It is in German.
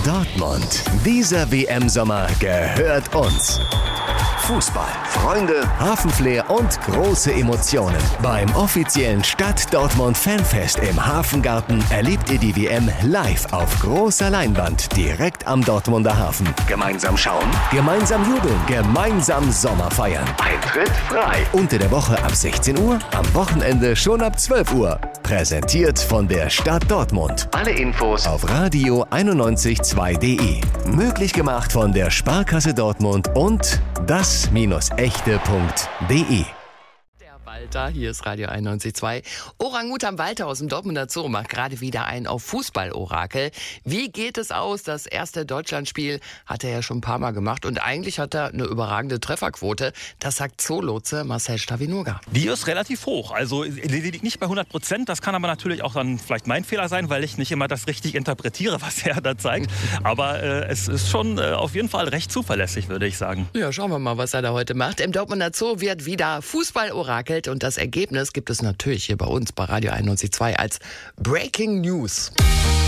Dortmund. Dieser WM-Sommer gehört uns. Fußball, Freunde, Hafenflair und große Emotionen. Beim offiziellen Stadt Dortmund Fanfest im Hafengarten erlebt ihr die WM live auf großer Leinwand direkt am Dortmunder Hafen. Gemeinsam schauen, gemeinsam jubeln, gemeinsam Sommer feiern. Eintritt frei. Unter der Woche ab 16 Uhr, am Wochenende schon ab 12 Uhr. Präsentiert von der Stadt Dortmund. Alle Infos auf radio912.de. Möglich gemacht von der Sparkasse Dortmund und das-echte.de. Walter, hier ist Radio 91.2. Orang-Utan Walter aus dem Dortmunder Zoo macht gerade wieder ein auf Fußball-Orakel. Wie geht es aus? Das erste Deutschlandspiel hat er ja schon ein paar Mal gemacht und eigentlich hat er eine überragende Trefferquote. Das sagt Zoolotse Marcel Stavinurga. Die ist relativ hoch, also die liegt nicht bei 100%. Das kann aber natürlich auch dann vielleicht mein Fehler sein, weil ich nicht immer das richtig interpretiere, was er da zeigt. Aber es ist schon auf jeden Fall recht zuverlässig, würde ich sagen. Ja, schauen wir mal, was er da heute macht. Im Dortmunder Zoo wird wieder Fußball orakelt und das Ergebnis gibt es natürlich hier bei uns bei Radio 91.2 als Breaking News.